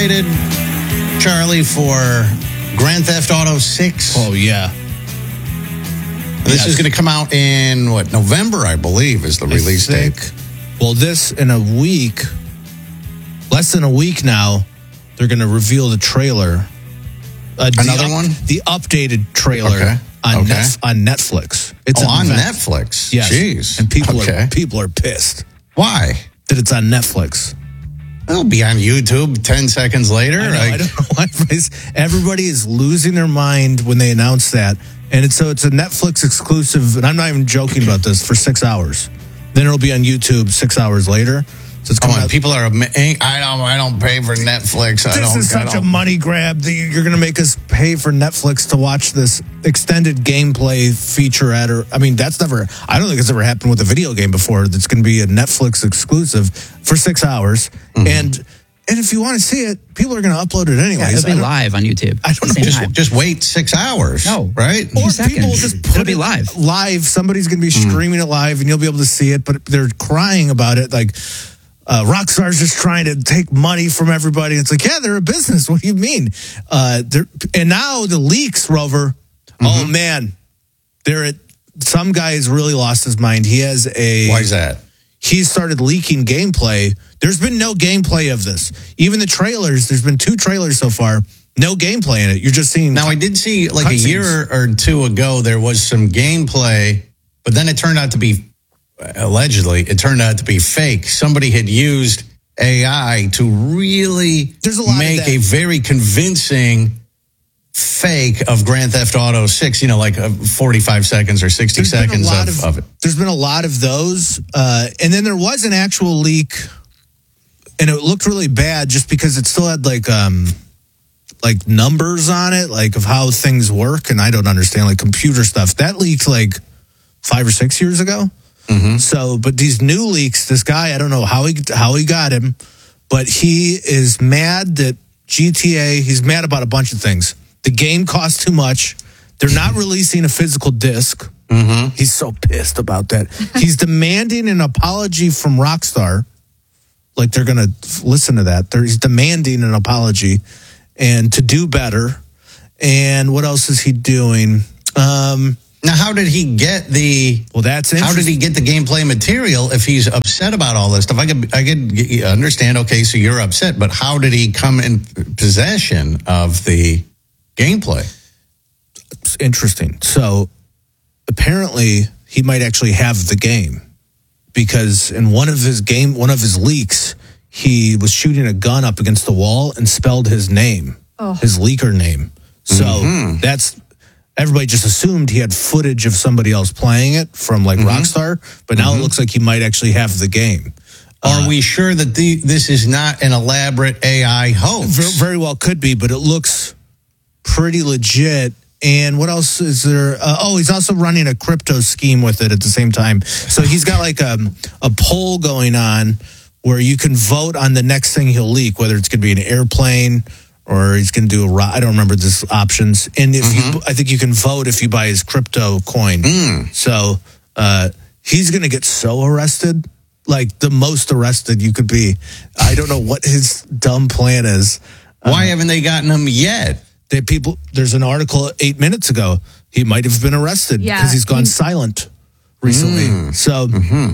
excited, Charlie, for Grand Theft Auto 6? Oh, yeah. This is going to come out in, November, I believe, is the release date. Well, this in a week, less than a week now, they're going to reveal the trailer. Another one? The updated trailer on Netflix. It's on Netflix? Yes. Jeez. And people are pissed. Why? That it's on Netflix. It'll be on YouTube 10 seconds later. I don't know why. Everybody is losing their mind when they announce that. And it's a Netflix exclusive, and I'm not even joking about this, for 6 hours. Then it'll be on YouTube 6 hours later. So it's coming out. People are, I don't pay for Netflix. This is such a money grab that you're going to make us pay for Netflix to watch this extended gameplay featurette. I don't think it's ever happened with a video game before. That's going to be a Netflix exclusive for 6 hours. Mm-hmm. And if you want to see it, people are going to upload it anyways. Yeah, it'll be live on YouTube. I don't know. Just wait 6 hours. No. Right? Or people will just put it live. Somebody's going to be streaming it live, and you'll be able to see it. But they're crying about it. Like, Rockstar's just trying to take money from everybody. It's like, yeah, they're a business. What do you mean? And now the leaks, Rover. Mm-hmm. Oh, man. Some guy has really lost his mind. He has Why is that? He started leaking gameplay. There's been no gameplay of this. Even the trailers, there's been 2 trailers so far. No gameplay in it. You're just seeing... Now, I did see, a year or 2 ago, there was some gameplay, but then it turned out to be, allegedly, fake. Somebody had used AI to really make a very convincing fake of Grand Theft Auto 6, 45 seconds or 60 seconds of it. There's been a lot of those. And then there was an actual leak, and it looked really bad just because it still had like numbers on it, like of how things work. And I don't understand, like computer stuff. That leaked like 5 or 6 years ago. Mm-hmm. So, but these new leaks, this guy, I don't know how he got him, but he is mad that GTA, he's mad about a bunch of things. The game costs too much. They're not releasing a physical disc. Mm-hmm. He's so pissed about that. He's demanding an apology from Rockstar. Like they're going to listen to that. He's demanding an apology and to do better. And what else is he doing? Now, how did he get that's how did he get the gameplay material if he's upset about all this stuff? I could understand, okay, so you're upset, but how did he come in possession of the gameplay? It's interesting. So apparently he might actually have the game because in one of his leaks, he was shooting a gun up against the wall and spelled his name, his leaker name. So that's, everybody just assumed he had footage of somebody else playing it from Rockstar, but now it looks like he might actually have the game. Are we sure that this is not an elaborate AI hoax? Very well could be, but it looks pretty legit. And what else is there? He's also running a crypto scheme with it at the same time. So he's got like a poll going on where you can vote on the next thing he'll leak, whether it's going to be an airplane or he's going to do I don't remember the options. And I think you can vote if you buy his crypto coin. So he's going to get so arrested, like the most arrested you could be. I don't know what his dumb plan is. Why haven't they gotten him yet? There's an article 8 minutes ago. He might have been arrested because he's gone silent recently. So,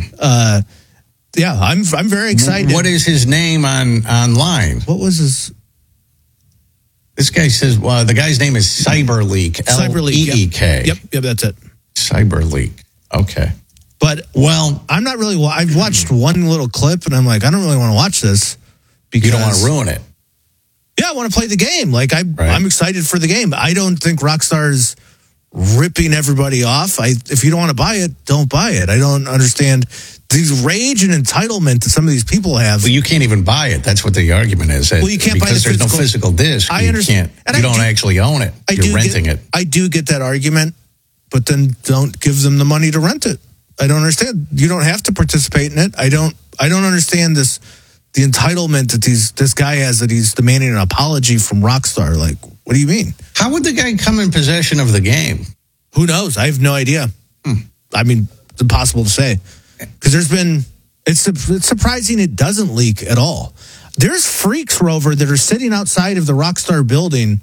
I'm very excited. What is his name online? What was his? This guy says, the guy's name is Cyberleak. L-E-E-K. Yep, that's it. Cyberleak. Okay. But, I'm not really, I've watched one little clip and I'm like, I don't really want to watch this. Because you don't want to ruin it. Yeah, I want to play the game. Like, I'm excited for the game. I don't think Rockstar's ripping everybody off. If you don't want to buy it, don't buy it. I don't understand the rage and entitlement that some of these people have. Well, you can't even buy it. That's what the argument is. Well, you can't buy the because there's no physical disc. I understand. You don't actually own it. You're renting it. I do get that argument, but then don't give them the money to rent it. I don't understand. You don't have to participate in it. I don't understand this. The entitlement that this guy has, that he's demanding an apology from Rockstar. Like, what do you mean? How would the guy come in possession of the game? Who knows? I have no idea. I mean, it's impossible to say. Because it's surprising it doesn't leak at all. There's freaks, Rover, that are sitting outside of the Rockstar building,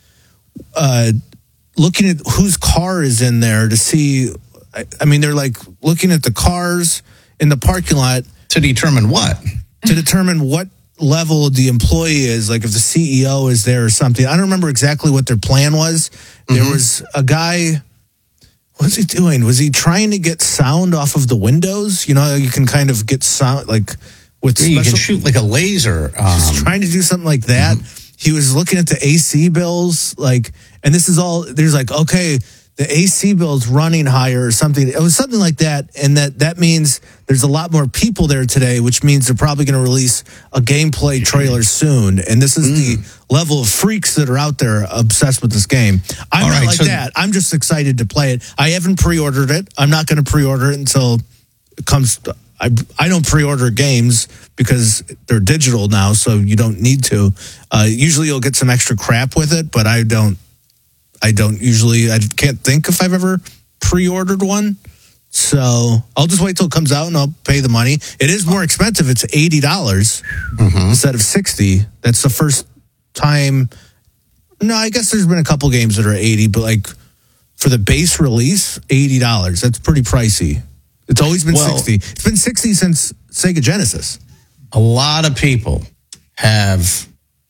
looking at whose car is in there to see. I mean, they're like looking at the cars in the parking lot to determine what? To determine what level the employee is, like if the CEO is there or something. I don't remember exactly what their plan was. There was a guy. What was he doing? Was he trying to get sound off of the windows? You know, you can kind of get sound like with you can shoot like a laser. He's trying to do something like that. He was looking at the AC bills, like, and this is all. There's like, okay, the AC bill's running higher or something. It was something like that, and that means there's a lot more people there today, which means they're probably going to release a gameplay trailer soon. And this is the level of freaks that are out there obsessed with this game. I'm not like that. I'm just excited to play it. I haven't pre-ordered it. I'm not going to pre-order it until it comes. I don't pre-order games because they're digital now, so you don't need to. Usually you'll get some extra crap with it, but I don't usually. I can't think if I've ever pre-ordered one. So I'll just wait till it comes out and I'll pay the money. It is more expensive. It's $80 instead of $60. That's the first time. No, I guess there's been a couple games that are $80, but like for the base release, $80. That's pretty pricey. It's always been $60. It's been $60 since Sega Genesis. A lot of people have.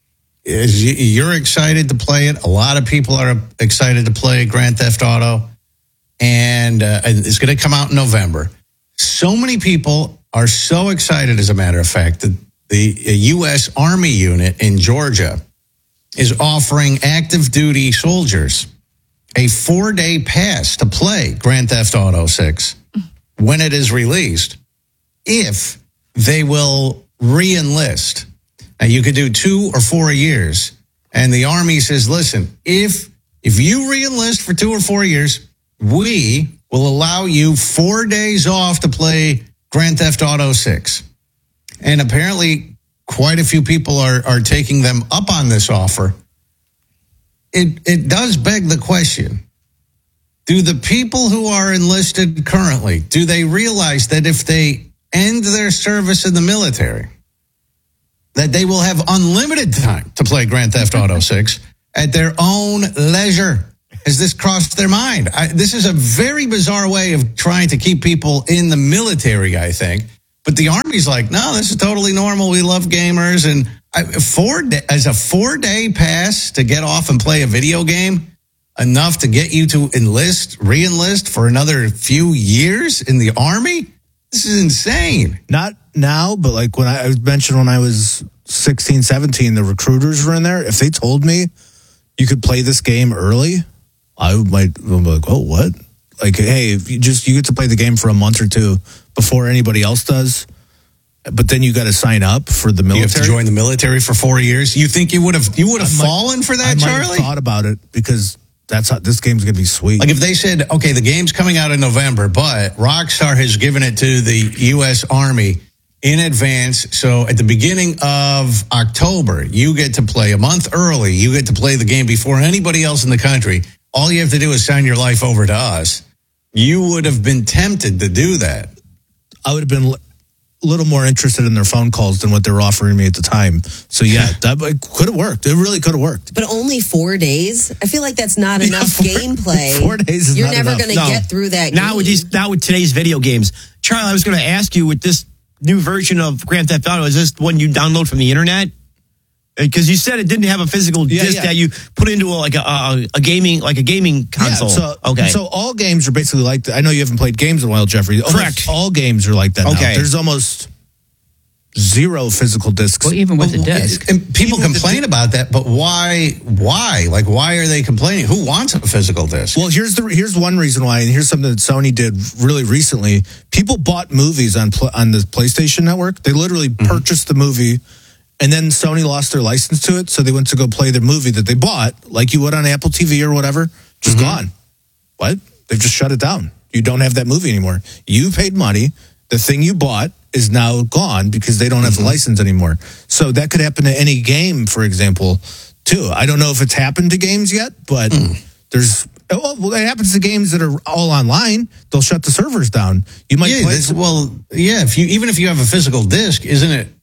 You're excited to play it. A lot of people are excited to play Grand Theft Auto, and it's going to come out in November. So many people are so excited, as a matter of fact, that the U.S. Army unit in Georgia is offering active duty soldiers a 4-day pass to play Grand Theft Auto 6 when it is released, if they will re-enlist. Now, you could do 2 or 4 years, and the Army says, listen, if you re-enlist for 2 or 4 years, we will allow you 4 days off to play Grand Theft Auto 6. And apparently, quite a few people are taking them up on this offer. It does beg the question, do the people who are enlisted currently, do they realize that if they end their service in the military, that they will have unlimited time to play Grand Theft Auto 6 at their own leisure? Has this crossed their mind? This is a very bizarre way of trying to keep people in the military, I think. But the Army's like, no, this is totally normal. We love gamers. And as a 4-day pass to get off and play a video game, enough to get you to re-enlist for another few years in the Army? This is insane. Not now, but like when I mentioned when I was 16, 17, the recruiters were in there. If they told me you could play this game early, I might be like, oh, what? Like, hey, if you get to play the game for a month or two before anybody else does, but then you got to sign up for the military. You have to join the military for 4 years. You think you would have fallen for that, Charlie? I might have thought about it because that's how this game's going to be sweet. Like if they said, okay, the game's coming out in November, but Rockstar has given it to the U.S. Army in advance. So at the beginning of October, you get to play a month early. You get to play the game before anybody else in the country. All you have to do is sign your life over to us. You would have been tempted to do that. I would have been a little more interested in their phone calls than what they were offering me at the time. So yeah, that could have worked. It really could have worked. But only 4 days? I feel like that's not enough gameplay. 4 days is You're not never enough. going to get through that now game. Now with today's video games. Charlie, I was going to ask you, with this new version of Grand Theft Auto, is this one you download from the internet? Because you said it didn't have a physical disc that you put into a gaming console. So all games are basically like that. I know you haven't played games in a while, Jeffrey. Correct. All games are like that now. There's almost zero physical discs. Well, even with the disc. And people complain about that, but why? Like, why are they complaining? Who wants a physical disc? Well, here's one reason why, and here's something that Sony did really recently. People bought movies on the PlayStation Network. They literally purchased the movie, and then Sony lost their license to it, so they went to go play their movie that they bought, like you would on Apple TV or whatever, just gone. What? They've just shut it down. You don't have that movie anymore. You paid money. The thing you bought is now gone because they don't have the license anymore. So that could happen to any game, for example, too. I don't know if it's happened to games yet, but it happens to games that are all online. They'll shut the servers down. You might even if you have a physical disc, isn't it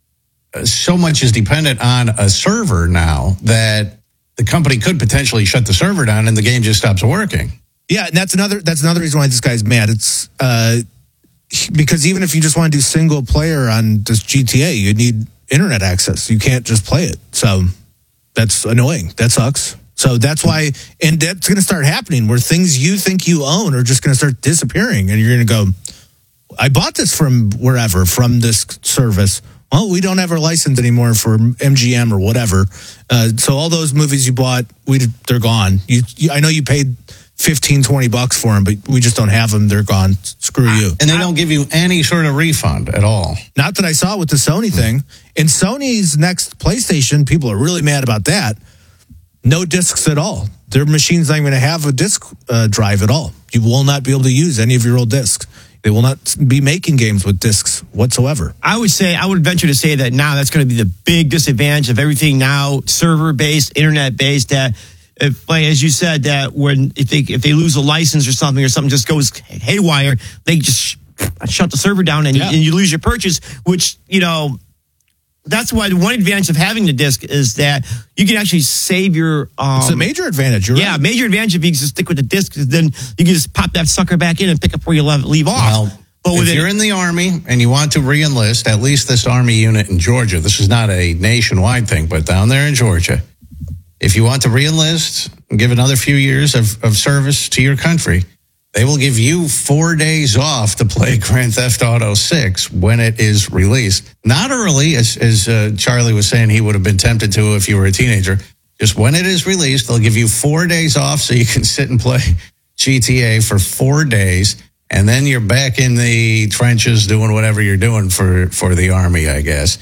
so much is dependent on a server now that the company could potentially shut the server down and the game just stops working. Yeah, and that's another reason why this guy's mad. It's because even if you just want to do single player on this GTA, you need internet access. You can't just play it. So that's annoying. That sucks. So that's why, and that's going to start happening where things you think you own are just going to start disappearing. And you're going to go, I bought this from wherever, from this service. Well, we don't have our license anymore for MGM or whatever. So all those movies you bought, they're gone. I know you paid $15-$20 for them, but we just don't have them. They're gone. Screw you. And they don't give you any sort of refund at all. Not that I saw with the Sony thing. In Sony's next PlayStation, people are really mad about that. No discs at all. Their machine's not even going to have a disc drive at all. You will not be able to use any of your old discs. They will not be making games with discs whatsoever. I would venture to say that now that's going to be the big disadvantage of everything now, server-based, internet-based, that if, like, as you said, that if they lose a license or something just goes haywire, they just shut the server down and you lose your purchase, which, that's why one advantage of having the disc is that you can actually save your... it's a major advantage. Right. Major advantage if you just stick with the disc, because then you can just pop that sucker back in and pick up where you leave off. Well, but if you're in the Army and you want to re-enlist, at least this Army unit in Georgia, this is not a nationwide thing, but down there in Georgia, if you want to re-enlist and give another few years of service to your country, they will give you 4 days off to play Grand Theft Auto 6 when it is released. Not early, as Charlie was saying he would have been tempted to if you were a teenager. Just when it is released, they'll give you 4 days off so you can sit and play GTA for 4 days. And then you're back in the trenches doing whatever you're doing for the Army, I guess.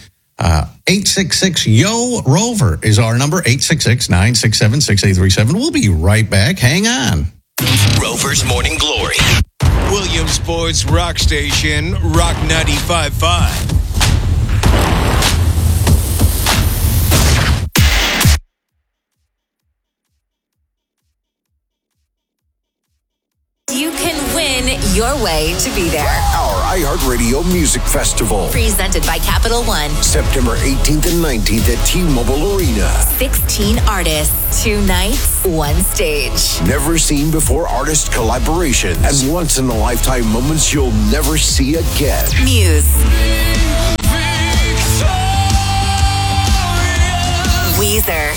866-YO-ROVER is our number, 866-967-6837. We'll be right back. Hang on. Rover's Morning Glory. Williamsport's rock station, Rock 95.5. You can win your way to be there. Our iHeartRadio Music Festival. Presented by Capital One. September 18th and 19th at T-Mobile Arena. 16 artists, 2 nights, 1 stage. Never seen before artist collaboration and once-in-a-lifetime moments you'll never see again. Muse. Weezer.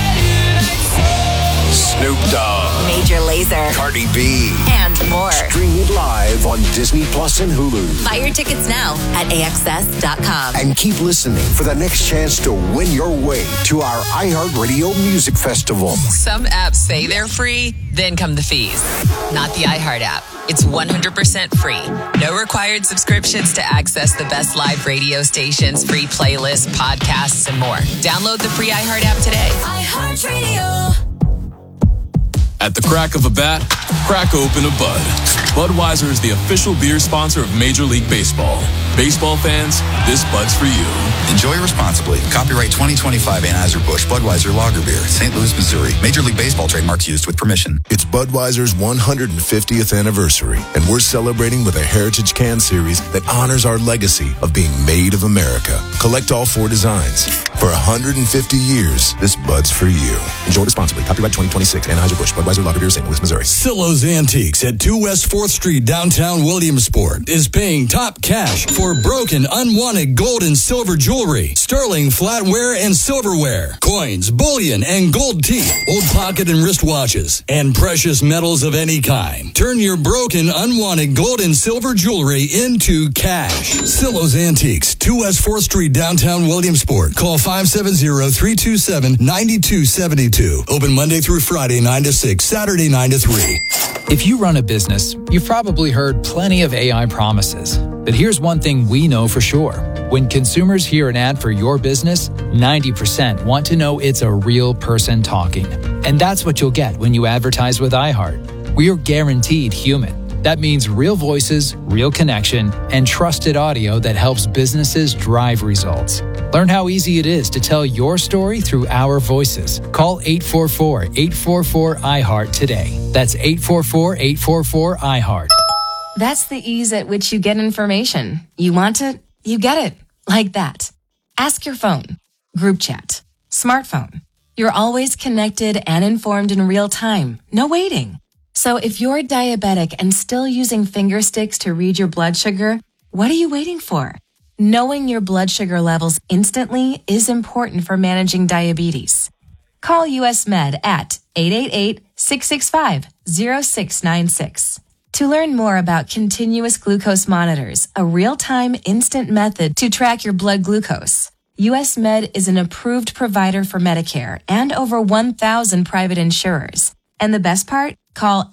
Snoop Dogg. Major Lazer. Cardi B. And more. Stream it live on Disney Plus and Hulu. Buy your tickets now at AXS.com. And keep listening for the next chance to win your way to our iHeartRadio Music Festival. Some apps say they're free, then come the fees. Not the iHeart app. It's 100% free. No required subscriptions to access the best live radio stations, free playlists, podcasts, and more. Download the free iHeart app today. iHeartRadio. At the crack of a bat, crack open a Bud. Budweiser is the official beer sponsor of Major League Baseball. Baseball fans, this Bud's for you. Enjoy responsibly. Copyright 2025 Anheuser-Busch Budweiser Lager Beer, St. Louis, Missouri. Major League Baseball trademarks used with permission. It's Budweiser's 150th anniversary, and we're celebrating with a Heritage Can Series that honors our legacy of being made of America. Collect all 4 designs. For 150 years, this Bud's for you. Enjoy responsibly. Copyright 2026 Anheuser-Busch Budweiser Lager Beer, St. Louis, Missouri. Silo's Antiques at 2 West 4th Street, downtown Williamsport, is paying top cash for broken, unwanted gold and silver jewelry, sterling flatware and silverware, coins, bullion, and gold teeth, old pocket and wrist watches, and precious metals of any kind. Turn your broken, unwanted gold and silver jewelry into cash. Silo's Antiques, 2 West 4th Street, downtown Williamsport. Call 570-327-9272. Open Monday through Friday, 9 to 6, Saturday 9 to 3. If you run a business, you've probably heard plenty of AI promises. But here's one thing we know for sure. When consumers hear an ad for your business, 90% want to know it's a real person talking. And that's what you'll get when you advertise with iHeart. We're guaranteed human. That means real voices, real connection, and trusted audio that helps businesses drive results. Learn how easy it is to tell your story through our voices. Call 844-844-iHeart today. That's 844-844-iHeart. That's the ease at which you get information. You want it, you get it. Like that. Ask your phone, group chat, smartphone. You're always connected and informed in real time. No waiting. So if you're diabetic and still using finger sticks to read your blood sugar, what are you waiting for? Knowing your blood sugar levels instantly is important for managing diabetes. Call US Med at 888-665-0696. To learn more about continuous glucose monitors, a real-time instant method to track your blood glucose, US Med is an approved provider for Medicare and over 1,000 private insurers. And the best part? Call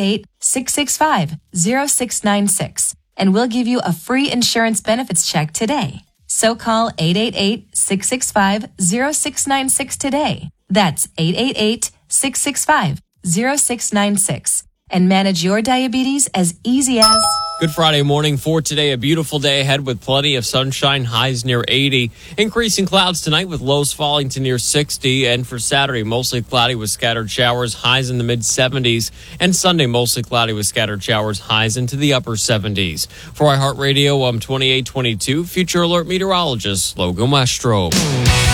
888-665-0696 and we'll give you a free insurance benefits check today. So call 888-665-0696 today. That's 888-665-0696 and manage your diabetes as easy as... Good Friday morning. For today, a beautiful day ahead with plenty of sunshine, highs near 80. Increasing clouds tonight with lows falling to near 60. And for Saturday, mostly cloudy with scattered showers, highs in the mid-70s. And Sunday, mostly cloudy with scattered showers, highs into the upper 70s. For iHeartRadio, I'm 2822, Future Alert meteorologist Logan Westrope.